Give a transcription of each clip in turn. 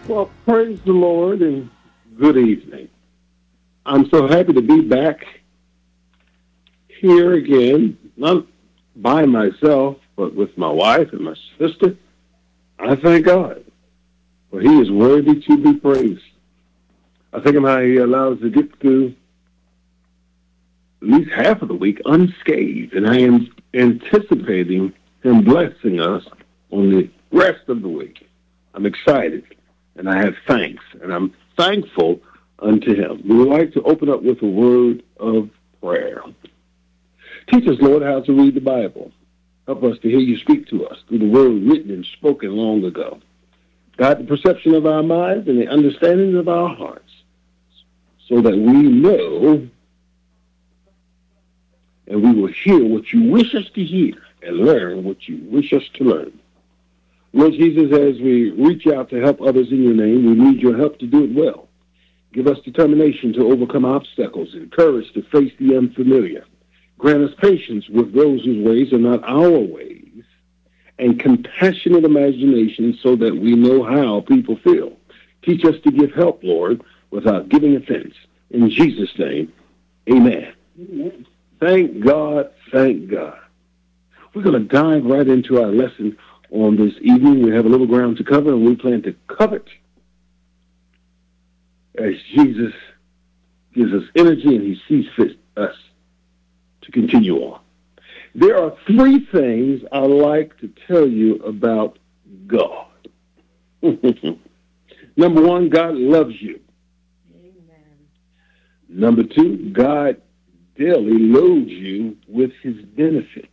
Well, praise the Lord and good evening. I'm so happy to be back here again, not by myself, but with my wife and my sister. I thank God, for He is worthy to be praised. I think of how He allows us to get through at least half of the week unscathed, and I am anticipating Him blessing us on the rest of the week. I'm excited, and I have thanks, and I'm thankful unto Him. We would like to open up with a word of prayer. Teach us, Lord, how to read the Bible. Help us to hear you speak to us through the word written and spoken long ago. Guide the perception of our minds and the understanding of our hearts so that we know and we will hear what you wish us to hear and learn what you wish us to learn. Lord Jesus, as we reach out to help others in your name, we need your help to do it well. Give us determination to overcome obstacles and courage to face the unfamiliar. Grant us patience with those whose ways are not our ways, and compassionate imagination so that we know how people feel. Teach us to give help, Lord, without giving offense. In Jesus' name, amen. Amen. Thank God, thank God. We're going to dive right into our lesson on this evening. We have a little ground to cover, and we plan to cover it as Jesus gives us energy and He sees fit us to continue on. There are three things I like to tell you about God. Number one, God loves you. Amen. Number two, God daily loads you with His benefits.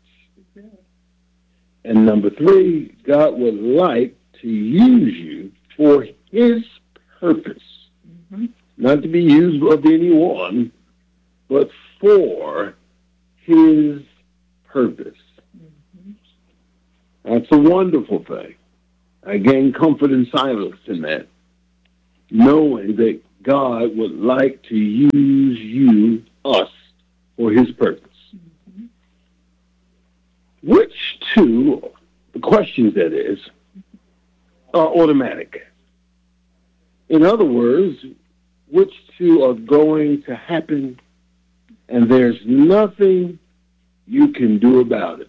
And number three, God would like to use you for His purpose. Mm-hmm. Not to be used of anyone, but for His purpose. Mm-hmm. That's a wonderful thing. I gain comfort and silence in that, knowing that God would like to use you, us, for His purpose. Mm-hmm. Which two, the questions that is, are automatic? In other words, which two are going to happen and there's nothing you can do about it?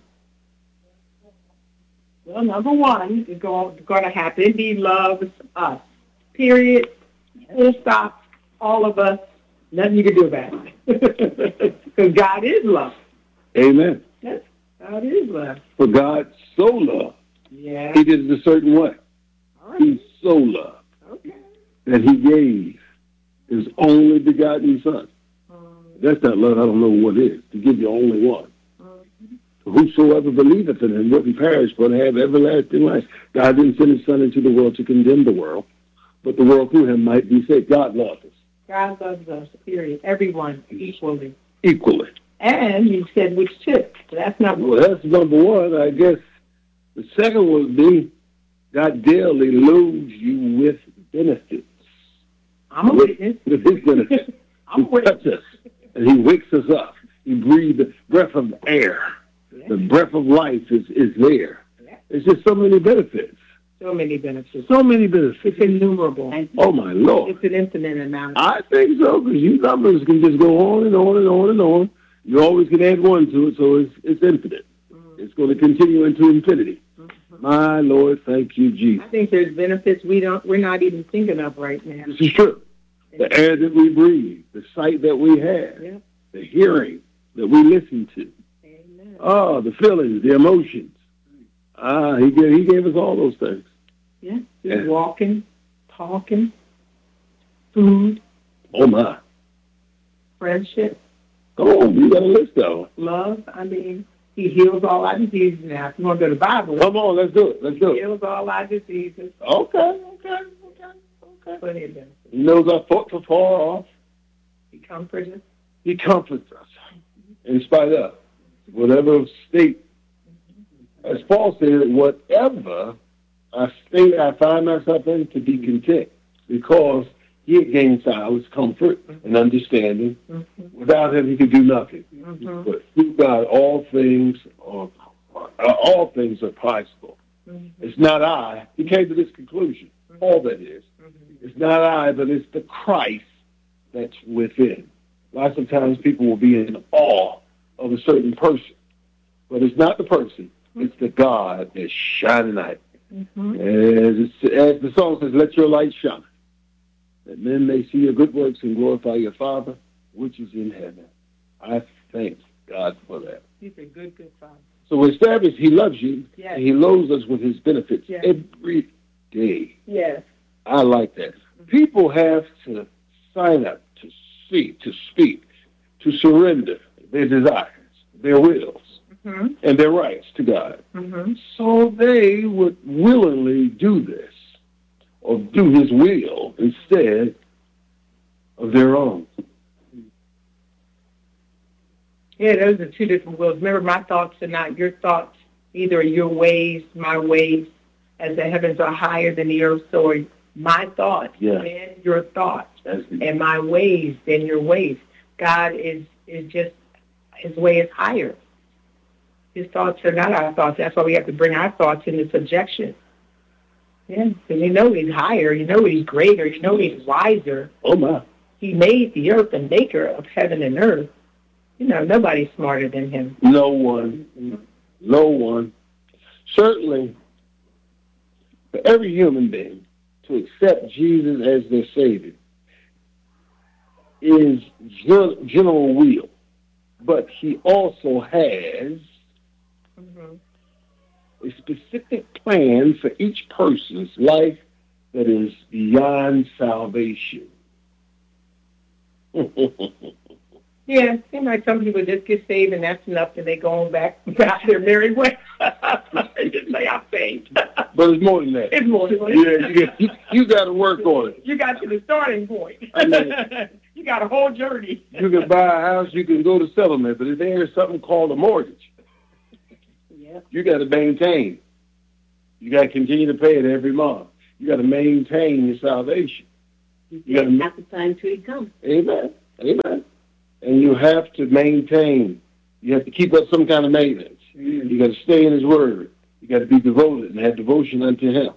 Well, number one is going to happen. He loves us. Period. Full stop. All of us. Nothing you can do about it. Because God is love. Amen. Yes, God is love. For God so loved, Yeah. He did it a certain way. All right. He so loved Okay. that He gave His only begotten Son. That's not love, I don't know what is, to give your only one. Whosoever believeth in Him will be perished, but have everlasting life. God didn't send His Son into the world to condemn the world, but the world through Him might be saved. God loves us. God loves us, period. Everyone equally. Equally. And He said which two. So that's number one. Well, that's number one. I guess the second would be God daily loads you with benefits. I'm a witness. With His benefits. I'm a He witness. touches us, and He wakes us up. He breathes the breath of air. Yeah. The breath of life is there. Yeah. There's just so many benefits. So many benefits. So many benefits. It's innumerable. Oh, my Lord. It's an infinite amount. I think so, because you numbers can just go on and on and on and on. You always can add one to it, so it's infinite. Mm-hmm. It's going to continue into infinity. Mm-hmm. My Lord, thank you, Jesus. I think there's benefits we're not even thinking of right now. This is true. The air that we breathe, the sight that we have, Yeah. the hearing that we listen to. Amen. Oh, the feelings, the emotions. He gave us all those things. Yeah. Just Yeah. walking, talking, food, Oh, my. friendship, Oh, you got a list, though. love. I mean, He heals all our diseases now. If you want to go to the Bible, Come on, let's do it. Let's do He it. heals all our diseases. Okay. Plenty of benefits. He knows our thoughts are far off. He comforts us. He comforts us in spite of whatever state. As Paul said, whatever state I find myself in, to be content, because He gains our comfort and understanding. Mm-hmm. Without Him, He could do nothing. Mm-hmm. But through God, all things are possible. Mm-hmm. It's not I. He came to this conclusion. All that is. Mm-hmm. It's not I, but it's the Christ that's within. Lots of times people will be in awe of a certain person, but it's not the person. It's the God that's shining out. As the song says, let your light shine, that men may see your good works and glorify your Father, which is in heaven. I thank God for that. He's a good, good Father. So we establish He loves you, yes. and He loads us with His benefits yes. every day. Yes. I like that. People have to sign up to speak, to surrender their desires, their wills, and their rights to God. So they would willingly do this, or do His will instead of their own. Yeah, those are two different wills. Remember, my thoughts are not your thoughts. Either are your ways, my ways, as the heavens are higher than the earth, so are my thoughts, then your thoughts, and my ways, then your ways. God is just, His way is higher. His thoughts are not our thoughts. That's why we have to bring our thoughts into subjection. Yeah, because you know He's higher, you know He's greater, you know He's wiser. Oh, my. He made the earth, the maker of heaven and earth. You know, nobody's smarter than Him. No one. No one. Certainly, for every human being to accept Jesus as their Savior is general will. But He also has a specific plan for each person's life that is beyond salvation. Yeah, seems like some people just get saved and that's enough, and they go on back their merry way. They just say, I'm saved. But it's more than that. It's more than that. Yeah, you got to work on it. You got to the starting point. I mean, you got a whole journey. You can buy a house, you can go to settlement, but there is something called a mortgage. You got to maintain. You got to continue to pay it every month. You got to maintain your salvation. You got to have the time till He comes. Amen. Amen. And you have to maintain. You have to keep up some kind of maintenance. You got to stay in His Word. You got to be devoted and have devotion unto Him.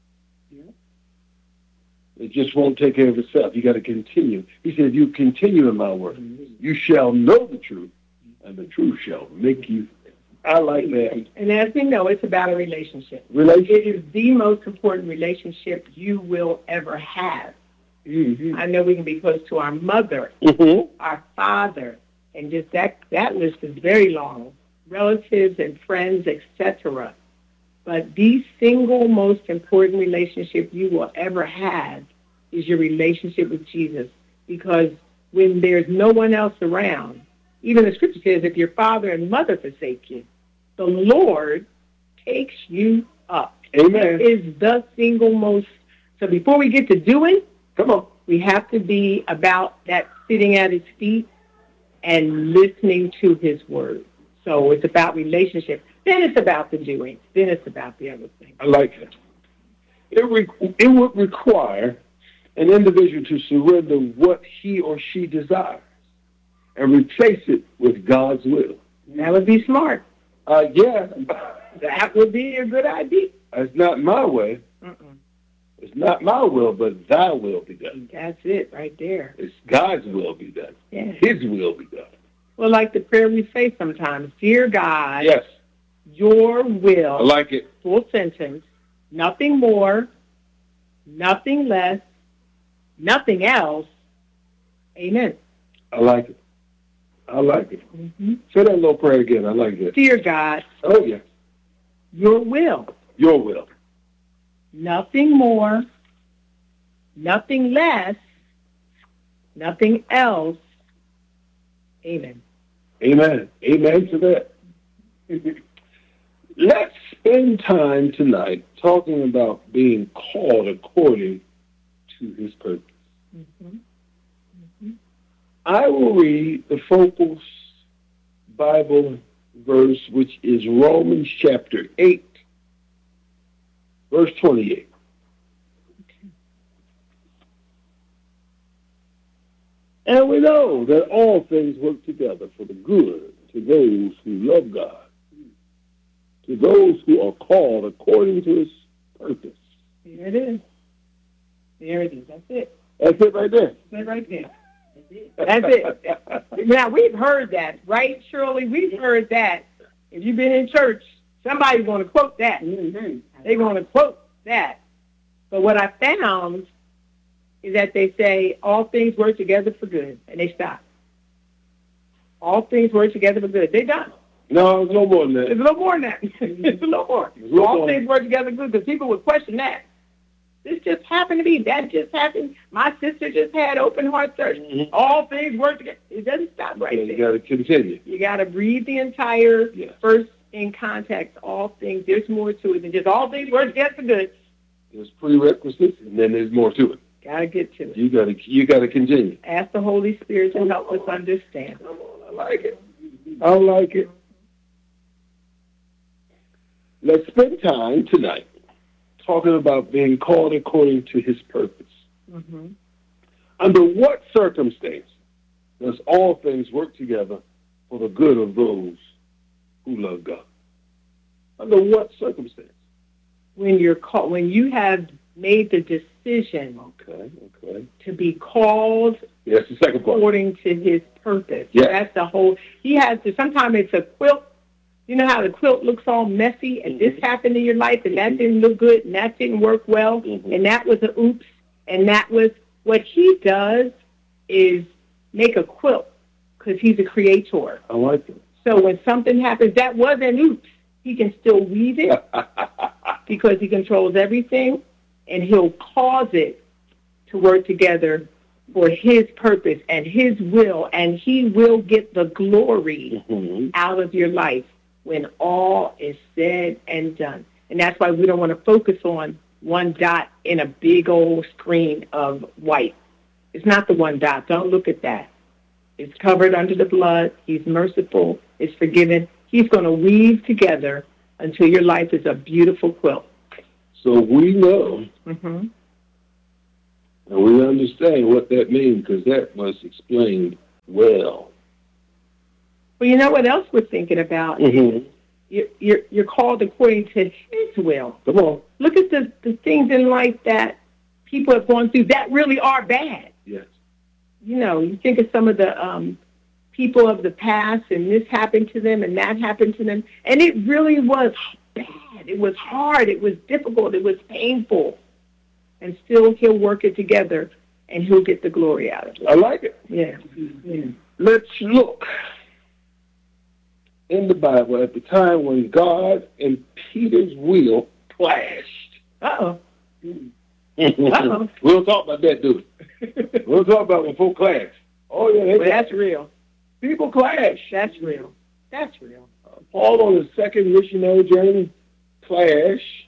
It just won't take care of itself. You got to continue. He said, "You continue in my word. You shall know the truth, and the truth shall make you." I like that. And as we know, it's about a relationship. Relationship. It is the most important relationship you will ever have. I know we can be close to our mother, our father, and just that list is very long. Relatives and friends, etc. But the single most important relationship you will ever have is your relationship with Jesus. Because when there's no one else around, even the scripture says, if your father and mother forsake you, the Lord takes you up. Amen. It is the single most. So before we get to doing, come on, we have to be about that sitting at His feet and listening to His word. So it's about relationship. Then it's about the doing. Then it's about the other thing. I like that. It would require an individual to surrender what he or she desires and replace it with God's will. That would be smart. Yeah. That would be a good idea. It's not my way. It's not my will, but Thy will be done. That's it right there. It's God's will be done. Yeah. His will be done. Well, like the prayer we say sometimes, dear God, yes, your will, I like it. Full sentence, nothing more, nothing less, nothing else. Amen. I like it. I like it. Say that little prayer again. I like it. Dear God. Oh, yeah. Your will. Your will. Nothing more, nothing less, nothing else. Amen. Amen. Amen to that. Let's spend time tonight talking about being called according to His purpose. I will read the focus Bible verse, which is Romans chapter 8, verse 28. And we know that all things work together for the good to those who love God, to those who are called according to His purpose. Here it is. There it is. That's it. That's it right there. That's right there. That's it. Now, we've heard that, right, Shirley? We've heard that. If you've been in church, somebody's going to quote that. Mm-hmm. They're going to quote that. But what I found is that they say all things work together for good, and they stop. All things work together for good. They're done. No, it's no more than that. It's a little more than that. It's a little more. All things work together for good, because people would question that. This just happened to me. That just happened. My sister just had open heart surgery. Mm-hmm. All things work together. It doesn't stop right there. You got to continue. You got to read the entire first in context. All things. There's more to it than just all things work together for good. There's prerequisites, and then there's more to it. Got to get to it. You got to continue. Ask the Holy Spirit to help us understand. I like it. I like it. Let's spend time tonight talking about being called according to his purpose. Mm-hmm. Under what circumstance does all things work together for the good of those who love God? Under what circumstance? When you're called, when you have made the decision to be called the second part. According to his purpose. Yes. That's the whole, he has to, sometimes it's a quilt. You know how the quilt looks all messy, and this happened in your life, and that didn't look good, and that didn't work well, and that was an oops, and that was, what he does is make a quilt, because he's a creator. I like it. So when something happens, that was an oops, he can still weave it, because he controls everything, and he'll cause it to work together for his purpose and his will, and he will get the glory out of your life when all is said and done. And that's why we don't want to focus on one dot in a big old screen of white. It's not the one dot. Don't look at that. It's covered under the blood. He's merciful. It's forgiven. He's going to weave together until your life is a beautiful quilt. So we know and we understand what that means, because that was explained well. Well, you know what else we're thinking about? You're called according to his will. Come on. Look at the things in life that people have gone through that really are bad. Yes. You know, you think of some of the people of the past, and this happened to them and that happened to them, and it really was bad. It was hard. It was difficult. It was painful. And still he'll work it together, and he'll get the glory out of it. I like it. Yeah. Let's look in the Bible at the time when God and Peter's will clashed. Uh-oh. We don't talk about that, do we? We don't talk about when folk clash. Oh, yeah. That's real. People clash. That's real. That's real. Paul on his second missionary journey clashed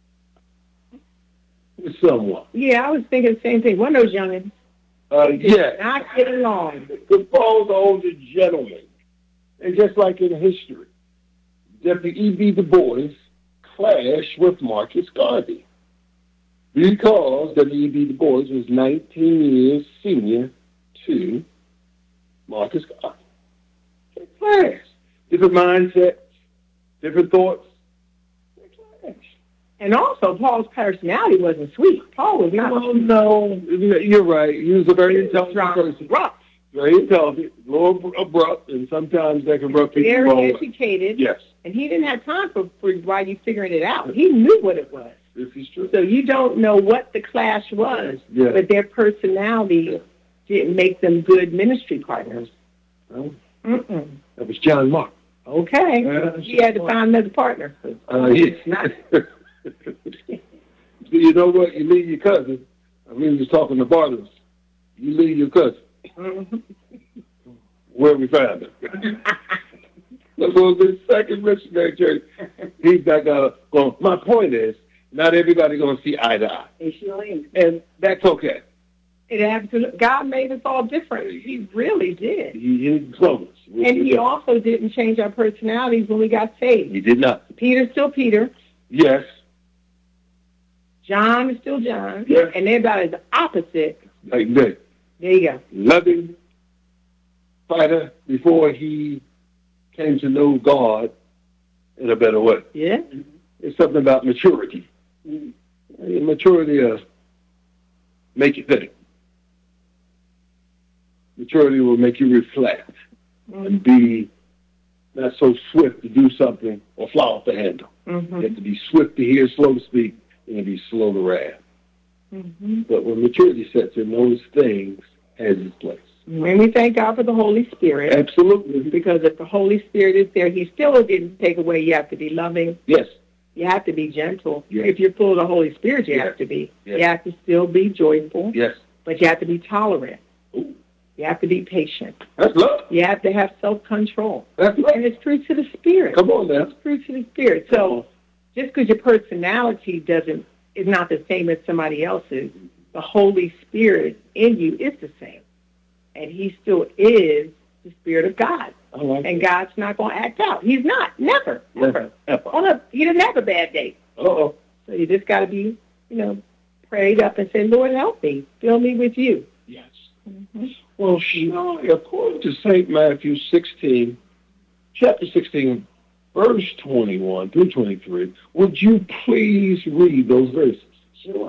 with someone. Yeah, I was thinking the same thing. One of those youngins. Yes. Not get along. Because Paul's an older gentleman. And just like in history, W.E.B. Du Bois clashed with Marcus Garvey because W.E.B. Du Bois was 19 years senior to Marcus Garvey. They clashed. Different mindsets, different thoughts. They clashed. And also, Paul's personality wasn't sweet. Paul was not. Well, no, you're right. He was a very intelligent person. Rough. Very intelligent, a little abrupt, and sometimes that can rub people very wrong. Very educated. Yes. And he didn't have time for while you figuring it out. He knew what it was. This is true. So you don't know what the clash was, but their personality didn't make them good ministry partners. Well, that was John Mark. Okay. He had to find another partner. Yes. You know what? You leave your cousin. I mean, you're talking to Barnabas. You leave your cousin. Where we found him. Let's go to the second missionary church. He's back out. Well, my point is, not everybody's going to see eye to eye. And that's okay. It absolutely. God made us all different. He really did. He close. And he also didn't change our personalities when we got saved. He did not. Peter's still Peter. Yes. John is still John. Yes. And they're about as opposite. Like that. There you go. Loving fighter before he came to know God in a better way. Yeah. It's something about maturity. Maturity of make you think. Maturity will make you reflect and be not so swift to do something or fly off the handle. Mm-hmm. You have to be swift to hear, slow to speak, and be slow to wrath. Mm-hmm. But when maturity sets in, those things has its place. And we thank God for the Holy Spirit. Absolutely. Because if the Holy Spirit is there, He still didn't take away. You have to be loving. Yes. You have to be gentle. Yes. If you're full of the Holy Spirit, you have to be. Yes. You have to still be joyful. Yes. But you have to be tolerant. Ooh. You have to be patient. That's love. You have to have self-control. That's love. And it's fruits of the Spirit. Come on now. It's fruits of the Spirit. So just because your personality is not the same as somebody else's, the Holy Spirit in you is the same. And He still is the Spirit of God. And God's not going to act out. He's not. Never. Never. He doesn't have a bad day. Uh-oh. So you just got to be, prayed up and say, Lord, help me. Fill me with you. Yes. Mm-hmm. Well, Shirley, according to St. Matthew 16, chapter 16, verse 21 through 23, would you please read those verses? Sure.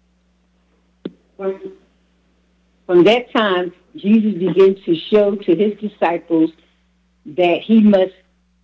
From that time, Jesus began to show to His disciples that He must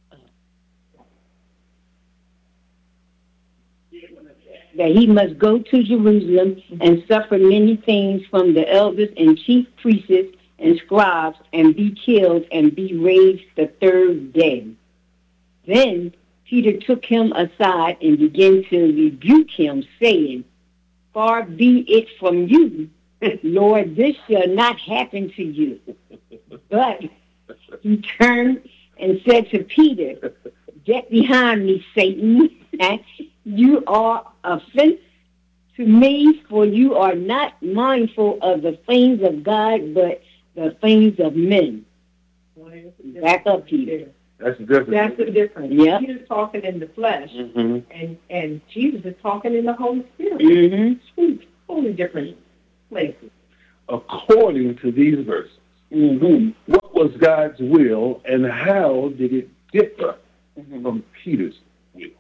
go to Jerusalem and suffer many things from the elders and chief priests and scribes and be killed and be raised the third day. Then Peter took Him aside and began to rebuke Him, saying, Far be it from you, Lord, this shall not happen to you. But He turned and said to Peter, Get behind me, Satan. You are offense to me, for you are not mindful of the things of God, but the things of men. Back up, Peter. That's the difference. That's the difference. Yeah. Peter's talking in the flesh, and Jesus is talking in the Holy Spirit. Mm-hmm. Two totally different places. According to these verses, what was God's will and how did it differ from Peter's will?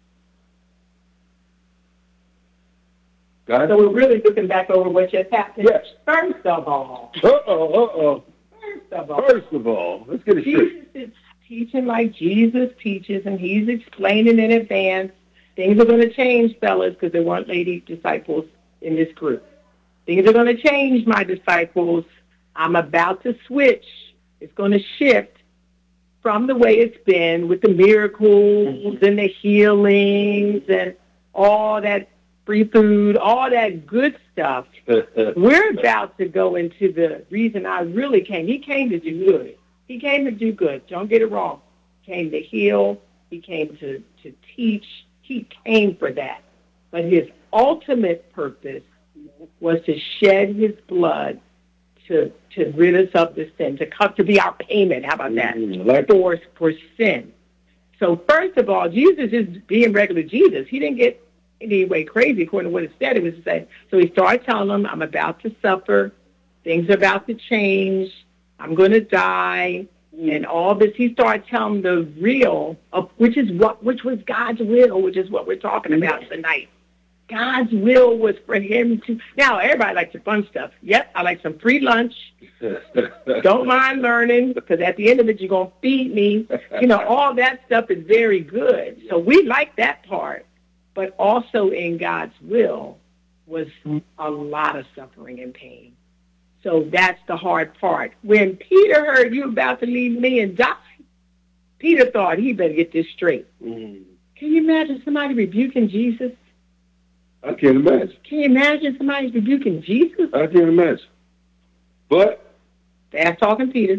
God? So we're really looking back over what just happened. Yes. First of all, First of all, let's get it straight. Jesus is teaching like Jesus teaches, and He's explaining in advance. Things are going to change, fellas, because there weren't lady disciples in this group. Things are going to change, my disciples. I'm about to switch. It's going to shift from the way it's been with the miracles and the healings and all that free food, all that good stuff. We're about to go into the reason I really came. He came to do good. He came to do good. Don't get it wrong. He came to heal. He came to teach. He came for that. But His ultimate purpose was to shed His blood to rid us of the sin, to be our payment. How about that? For sin. So first of all, Jesus is being regular Jesus. He didn't get any way crazy according to what it said. It was the same. So He started telling them, I'm about to suffer. Things are about to change. I'm going to die. And all this, He started telling the real, which was God's will, which is what we're talking about tonight. God's will was for Him to. Now, everybody likes the fun stuff. Yep, I like some free lunch. Don't mind learning, because at the end of it, you're going to feed me. All that stuff is very good. So we like that part. But also in God's will was a lot of suffering and pain. So that's the hard part. When Peter heard you about to leave me and die, Peter thought he better get this straight. Can you imagine somebody rebuking Jesus? I can't imagine. Can you imagine somebody rebuking Jesus? I can't imagine. But fast talking Peter.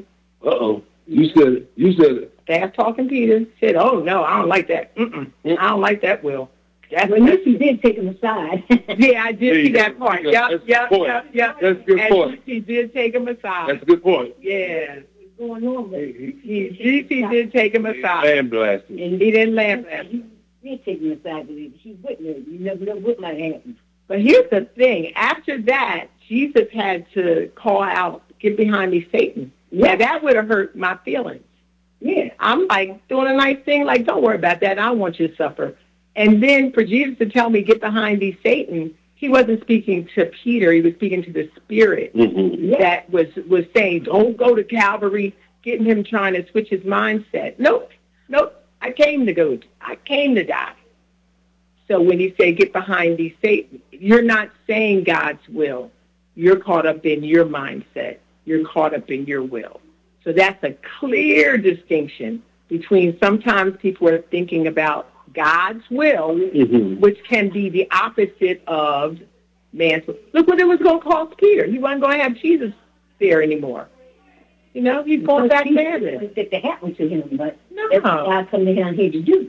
You said it. Fast talking Peter said, "Oh no, I don't like that. I don't like that, Will." He did take Him aside. Yeah, I did see that part. Yeah. That's a good point. He did take Him aside. That's a good point. Yeah. What's going on with He did take Him aside. Lamb blasted. And He didn't lamb blast. He did take Him aside, but He wouldn't. You never know what might happen. But here's the thing. After that, Jesus had to call out, "Get behind me, Satan." Yeah, that would have hurt my feelings. Yeah, I'm like doing a nice thing, like, don't worry about that. I don't want you to suffer. And then for Jesus to tell me, "Get behind me, Satan," he wasn't speaking to Peter. He was speaking to the Spirit that was saying, don't go to Calvary, getting him trying to switch his mindset. Nope. I came to die. So when he said, get behind these Satan, you're not saying God's will. You're caught up in your mindset. You're caught up in your will. So that's a clear distinction between sometimes people are thinking about God's will, which can be the opposite of man's will. Look what it was going to cost Peter. He wasn't going to have Jesus there anymore. You know, he's going back there. It didn't happen to him, but No. that's what God come down here to do.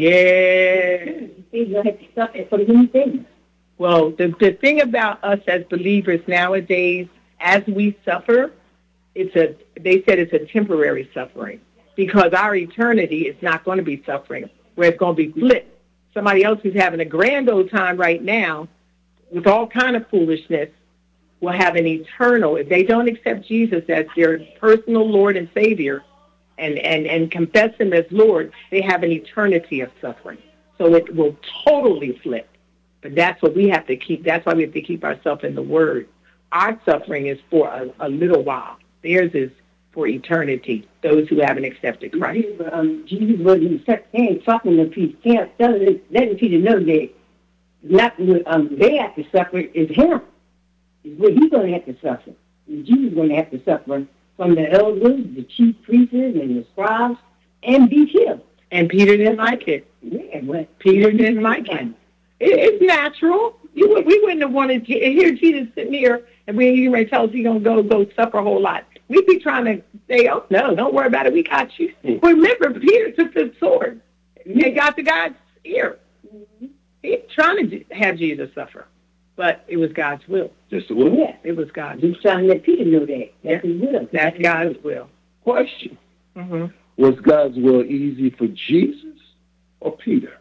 Yeah. He's going to have to suffer for many things. Well, the thing about us as believers nowadays, as we suffer, they said it's a temporary suffering because our eternity is not going to be suffering, where it's going to be flipped. Somebody else who's having a grand old time right now with all kind of foolishness will have an eternal, if they don't accept Jesus as their personal Lord and Savior and confess him as Lord, they have an eternity of suffering. So it will totally flip. But that's what we have to keep. That's why we have to keep ourselves in the Word. Our suffering is for a little while. Theirs is for eternity, those who haven't accepted Christ. Jesus wasn't talking to Peter, letting Peter know that not they have to suffer is him. Is what he's going to have to suffer. And Jesus is going to have to suffer from the elders, the chief priests, and the scribes, and be killed. And Peter didn't like it. Yeah, but Peter didn't like it. It's natural. We wouldn't have wanted to hear Jesus sitting here and you may tell us he's going to go suffer a whole lot. We'd be trying to say, oh, no, don't worry about it. We got you. Remember, Peter took the sword and got the guy's ear. He's trying to have Jesus suffer, but it was God's will. Just the will? yeah, It was God's he's trying to let Peter know that. Yeah. That's his will. That's God's will. Question. Mm-hmm. Was God's will easy for Jesus or Peter?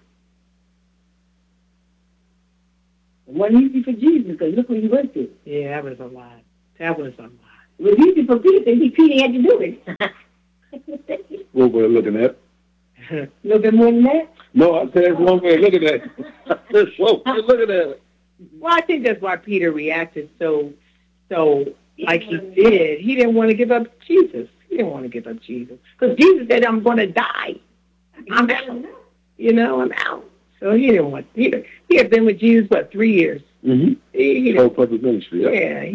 It wasn't easy for Jesus because look what he went through. Yeah, that was a lot. That was a lot. It was easy for Peter because Peter had to do it. What we're looking at? A little bit more than that. No, I said that's one way of looking at it. Whoa, we're looking at it. Well, I think that's why Peter reacted so like he did. He didn't want to give up Jesus. He didn't want to give up Jesus. Because Jesus said, I'm going to die. I'm out. You know, I'm out. So he didn't want, he had been with Jesus, 3 years? Mm-hmm. He Whole public ministry, yeah. yeah,